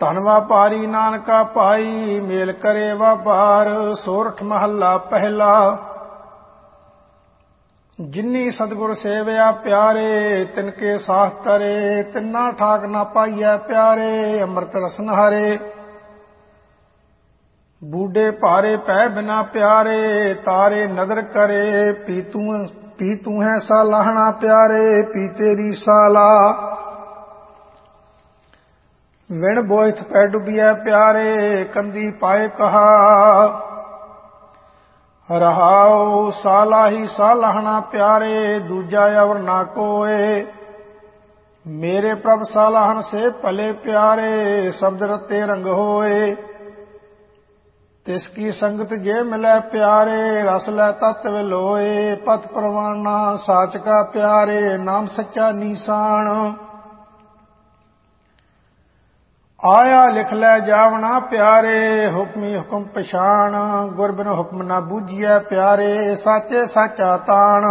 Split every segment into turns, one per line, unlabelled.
ਧਨ ਵਪਾਰੀ ਨਾਨਕਾ ਪਾਈ, ਮੇਲ ਕਰੇ ਵਪਾਰ। ਸੋਰਠ ਮਹੱਲਾ ਪਹਿਲਾ। ਜਿਨੀ ਸਤਿਗੁਰ ਸੇਵਿਆ ਪਿਆਰੇ, ਤਿਨਕੇ ਸਾਥ ਤਰੇ। ਤਿੰਨਾ ਠਾਕ ਨਾ ਪਾਈਐ ਪਿਆਰੇ, ਅੰਮ੍ਰਿਤ ਰਸਨ ਹਰੇ। ਬੂਢੇ ਭਾਰੇ ਪੈ ਬਿਨਾ ਪਿਆਰੇ, ਤਾਰੇ ਨਦਰ ਕਰੇ। ਪੀ ਤੂੰ ਹੈ ਸਾਲਾਹਣਾ ਪਿਆਰੇ, ਪੀ ਤੇਰੀ ਸਾਲਾ। ਵਿਣ ਬੋਇਥ ਪੈ ਡੁੱਬੀਐ ਪਿਆਰੇ, ਕੰਦੀ ਪਾਏ ਕਹਾ। ਰਹਾਉ ਸਾਲਾ ਹੀ ਸਾਲਾਹਣਾ ਪਿਆਰੇ, ਦੂਜਾ ਅਵਰ ਨਾ ਕੋਏ। ਮੇਰੇ ਪ੍ਰਭ ਸਾਲਾਹਣ ਸੇ ਭਲੇ ਪਿਆਰੇ, ਸ਼ਬਦ ਰਤੇ ਰੰਗ ਹੋਏ। ਤਿਸ ਕੀ ਸੰਗਤ ਜੇ ਮਿਲੈ ਪਿਆਰੇ, ਰਸ ਲੈ ਤਤ ਵਿਲੋਏ। ਪਤ ਪਰਵਾਨਾ ਸਾਚ ਕਾ ਪਿਆਰੇ, ਨਾਮ ਸੱਚਾ ਨੀਸਾਨ। ਆਇਆ ਲਿਖ ਲੈ ਜਾਵਣਾ ਪਿਆਰੇ, ਹੁਕਮੀ ਹੁਕਮ ਪਛਾਣ। ਗੁਰ ਬਿਨ ਹੁਕਮ ਨਾ ਬੂਝੀਐ ਪਿਆਰੇ, ਸਾਚੇ ਸਾਚਾ ਤਾਣ।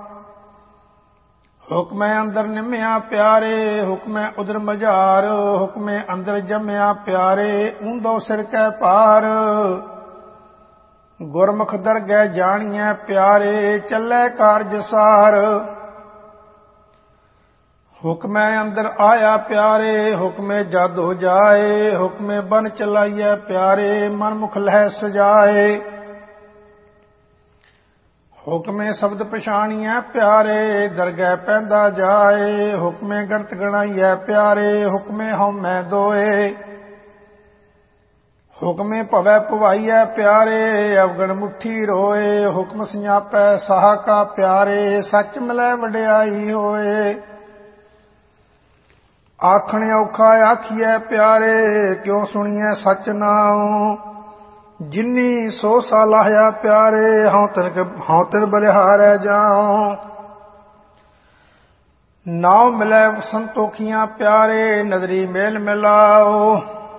ਹੁਕਮੈ ਅੰਦਰ ਨਿਮਿਆ ਪਿਆਰੇ, ਹੁਕਮੈ ਉਦਰ ਮਝਾਰ। ਹੁਕਮੈ ਅੰਦਰ ਜੰਮਿਆ ਪਿਆਰੇ, ਊਂਦੋ ਸਿਰ ਕੈ ਭਾਰ। ਗੁਰਮੁਖ ਦਰਗਹਿ ਜਾਣੀਐ ਪਿਆਰੇ, ਚੱਲੈ ਕਾਰਜ ਸਾਰ। ਹੁਕਮੈ ਅੰਦਰ ਆਇਆ ਪਿਆਰੇ, ਹੁਕਮੇ ਜਦ ਹੋ ਜਾਏ। ਹੁਕਮੇ ਬਨ ਚਲਾਈਐ ਪਿਆਰੇ, ਮਨ ਮੁਖ ਲਹਿ ਸਜਾਏ। ਹੁਕਮੇ ਸ਼ਬਦ ਪਛਾਣੀਐ ਪਿਆਰੇ, ਦਰਗਹਿ ਪੈਂਦਾ ਜਾਏ। ਹੁਕਮੇ ਗਣਤ ਗਣਾਈਐ ਪਿਆਰੇ, ਹੁਕਮੇ ਹਉਮੈ ਦੋਏ। ਹੁਕਮੇ ਭਵੈ ਭਵਾਈਐ ਪਿਆਰੇ, ਅਵਗਣ ਮੁੱਠੀ ਰੋਏ। ਹੁਕਮ ਸੰਜਾਪੈ ਸਾਹ ਕਾ ਪਿਆਰੇ, ਸੱਚ ਮਿਲੈ ਵਡਿਆਈ ਹੋਏ। ਆਖਣ ਔਖਾ ਆਖੀਐ ਪਿਆਰੇ, ਕਿਉ ਸੁਣੀਐ ਸਚ ਨਾਉ। ਜਿਨੀ ਸੋ ਸਾਲਾਹਿਆ ਪਿਆਰੇ, ਹਉ ਤਿਨ ਬਲਿਹਾਰੈ ਜਾਉ। ਨਾਉ ਮਿਲੈ ਸੰਤੋਖੀਆਂ ਪਿਆਰੇ, ਨਦਰੀ ਮੇਲ ਮਿਲਾਓ।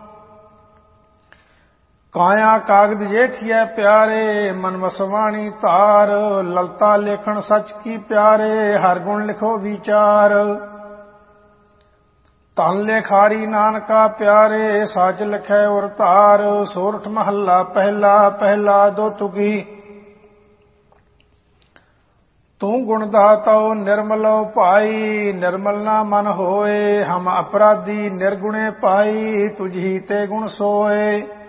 ਕਾਇਆ ਕਾਗਦ ਜੇਠੀਐ ਪਿਆਰੇ, ਮਨ ਵਸਵਾਣੀ ਧਾਰ। ਲਲਤਾ ਲੇਖਣ ਸੱਚ ਕੀ ਪਿਆਰੇ, ਹਰ ਗੁਣ ਲਿਖੋ ਵਿਚਾਰ। ਧਨ ਲੇਖਾਰੀ ਨਾਨਕਾ ਪਿਆਰੇ, ਸੱਚ ਲਿਖੈ ਉਰ ਧਾਰ। ਸੋਰਠ ਮਹੱਲਾ ਪਹਿਲਾ। ਪਹਿਲਾ ਦੋ ਤੁਕੀ। ਤੂੰ ਗੁਣ ਦਾਤਉ ਨਿਰਮਲਉ ਭਾਈ, ਨਿਰਮਲ ਨਾ ਮਨ ਹੋਏ। ਹਮ ਅਪਰਾਧੀ ਨਿਰਗੁਣੇ ਪਾਈ, ਤੁਝੀ ਤੇ ਗੁਣ ਸੋਏ।